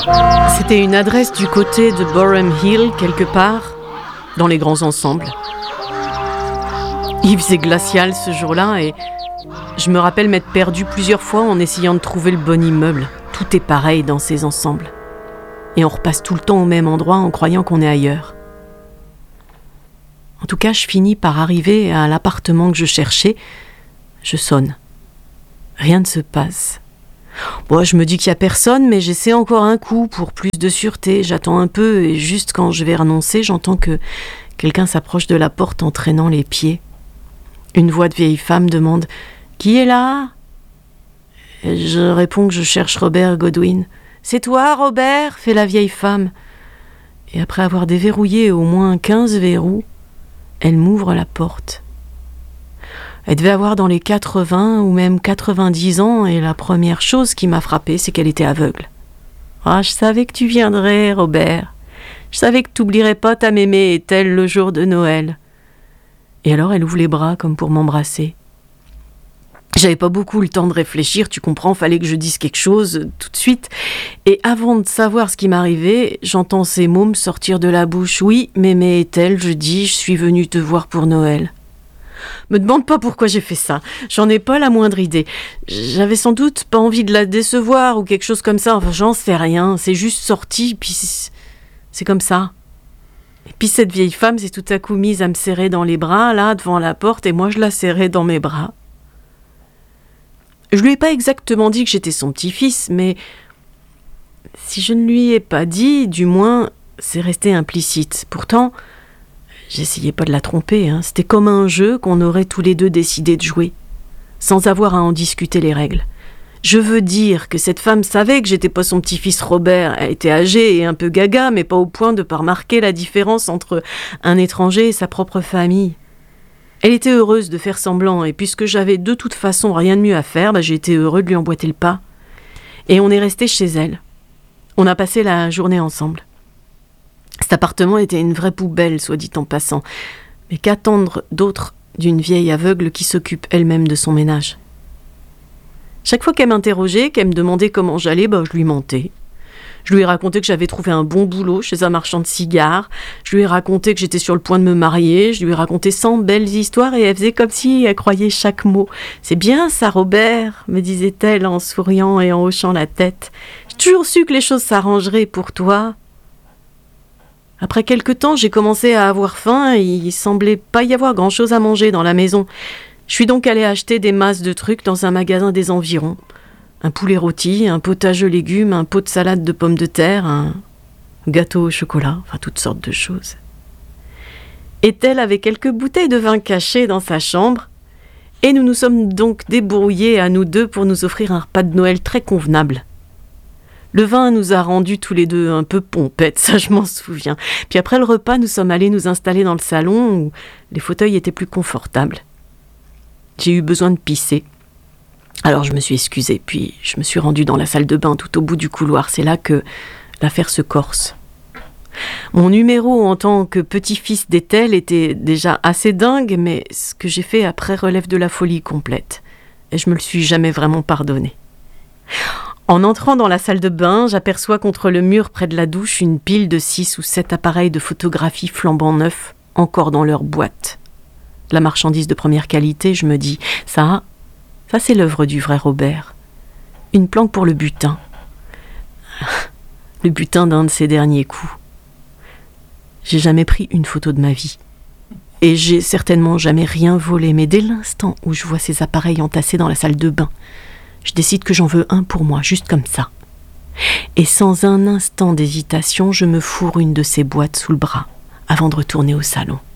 C'était une adresse du côté de Borum Hill, quelque part, dans les grands ensembles. Il faisait glacial ce jour-là et je me rappelle m'être perdue plusieurs fois en essayant de trouver le bon immeuble. Tout est pareil dans ces ensembles. Et on repasse tout le temps au même endroit en croyant qu'on est ailleurs. En tout cas, je finis par arriver à l'appartement que je cherchais. Je sonne. Rien ne se passe. Bon, je me dis qu'il n'y a personne, mais j'essaie encore un coup pour plus de sûreté. J'attends un peu et juste quand je vais renoncer, j'entends que quelqu'un s'approche de la porte en traînant les pieds. Une voix de vieille femme demande « Qui est là ?» Et je réponds que je cherche Robert Godwin. « C'est toi, Robert ?» fait la vieille femme. Et après avoir déverrouillé au moins 15 verrous, elle m'ouvre la porte. Elle devait avoir dans les 80 ou même 90 ans et la première chose qui m'a frappée, c'est qu'elle était aveugle. « Ah, je savais que tu viendrais, Robert. Je savais que tu n'oublierais pas ta mémé Ethel le jour de Noël. » Et alors elle ouvre les bras comme pour m'embrasser. J'avais pas beaucoup le temps de réfléchir, tu comprends, fallait que je dise quelque chose tout de suite. Et avant de savoir ce qui m'arrivait, j'entends ces mots me sortir de la bouche. « Oui, mémé Ethel, je dis, je suis venue te voir pour Noël. » Me demande pas pourquoi j'ai fait ça, j'en ai pas la moindre idée. J'avais sans doute pas envie de la décevoir ou quelque chose comme ça, enfin j'en sais rien, c'est juste sorti, puis c'est comme ça. Et puis cette vieille femme s'est tout à coup mise à me serrer dans les bras, là, devant la porte, et moi je la serrais dans mes bras. Je lui ai pas exactement dit que j'étais son petit-fils, mais si je ne lui ai pas dit, du moins, c'est resté implicite. Pourtant, j'essayais pas de la tromper, hein. C'était comme un jeu qu'on aurait tous les deux décidé de jouer, sans avoir à en discuter les règles. Je veux dire que cette femme savait que j'étais pas son petit-fils Robert. Elle était âgée et un peu gaga, mais pas au point de pas remarquer la différence entre un étranger et sa propre famille. Elle était heureuse de faire semblant, et puisque j'avais de toute façon rien de mieux à faire, j'ai été heureux de lui emboîter le pas. Et on est resté chez elle. On a passé la journée ensemble. Cet appartement était une vraie poubelle, soit dit en passant. Mais qu'attendre d'autre d'une vieille aveugle qui s'occupe elle-même de son ménage ? Chaque fois qu'elle m'interrogeait, qu'elle me demandait comment j'allais, je lui mentais. Je lui ai raconté que j'avais trouvé un bon boulot chez un marchand de cigares. Je lui ai raconté que j'étais sur le point de me marier. Je lui ai raconté 100 belles histoires et elle faisait comme si elle croyait chaque mot. « C'est bien ça, Robert », me disait-elle en souriant et en hochant la tête. « J'ai toujours su que les choses s'arrangeraient pour toi. » Après quelque temps, j'ai commencé à avoir faim et il semblait pas y avoir grand-chose à manger dans la maison. Je suis donc allée acheter des masses de trucs dans un magasin des environs. Un poulet rôti, un potage aux légumes, un pot de salade de pommes de terre, un gâteau au chocolat, enfin toutes sortes de choses. Ethel avait quelques bouteilles de vin cachées dans sa chambre et nous nous sommes donc débrouillés à nous deux pour nous offrir un repas de Noël très convenable. Le vin nous a rendus tous les deux un peu pompettes, ça je m'en souviens. Puis après le repas, nous sommes allés nous installer dans le salon où les fauteuils étaient plus confortables. J'ai eu besoin de pisser. Alors je me suis excusée, puis je me suis rendue dans la salle de bain tout au bout du couloir. C'est là que l'affaire se corse. Mon numéro en tant que petit-fils d'Ethel était déjà assez dingue, mais ce que j'ai fait après relève de la folie complète. Et je me le suis jamais vraiment pardonné. En entrant dans la salle de bain, j'aperçois contre le mur près de la douche une pile de 6 ou 7 appareils de photographie flambant neufs, encore dans leur boîte. La marchandise de première qualité, je me dis, ça c'est l'œuvre du vrai Robert. Une planque pour le butin. Le butin d'un de ses derniers coups. J'ai jamais pris une photo de ma vie. Et j'ai certainement jamais rien volé, mais dès l'instant où je vois ces appareils entassés dans la salle de bain, je décide que j'en veux un pour moi, juste comme ça. Et sans un instant d'hésitation, je me fourre une de ces boîtes sous le bras, avant de retourner au salon.